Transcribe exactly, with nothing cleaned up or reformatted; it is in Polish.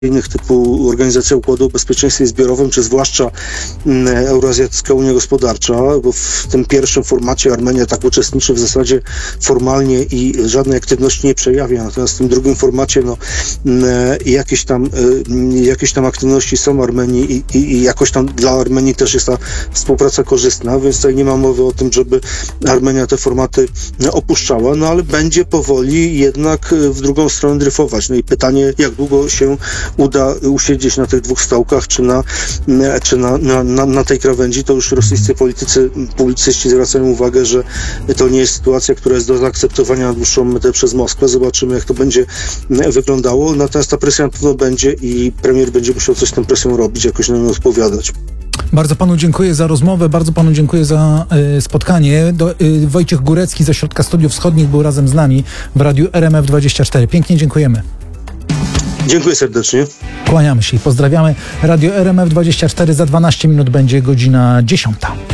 innych typu Organizacja Układu o Bezpieczeństwie Zbiorowym, czy zwłaszcza Euroazjatycka Unia Gospodarcza, bo w tym pierwszym formacie Armenia tak uczestniczy w zasadzie formalnie i żadnej aktywności nie przejawia, natomiast w tym drugim formacie no, jakieś tam, jakieś tam aktywności są Armenii i, i, i jakoś tam dla Armenii też jest ta współpraca korzystna, więc tutaj nie ma mowy o tym, żeby Armenia te formaty opuszczała, no ale będzie powoli jednak w drugą stronę dryfować. No i pytanie, jak długo się uda usiedzieć na tych dwóch stołkach, czy na, czy na, na, na, na tej krawędzi, to już rosyjscy politycy, publicyści zwracają uwagę, że to nie jest sytuacja, która jest do zaakceptowania na dłuższą metę przez Moskwę. Zobaczymy, jak to będzie wyglądało. Natomiast ta presja na pewno będzie i premier będzie musiał coś z tą presją robić, jakoś na nią odpowiadać. Bardzo panu dziękuję za rozmowę, bardzo panu dziękuję za y, spotkanie. Do, y, Wojciech Górecki ze Środka Studiów Wschodnich był razem z nami w Radiu R M F dwadzieścia cztery. Pięknie dziękujemy. Dziękuję serdecznie. Kłaniamy się i pozdrawiamy. Radio R M F dwadzieścia cztery, za dwanaście minut będzie godzina dziesiąta.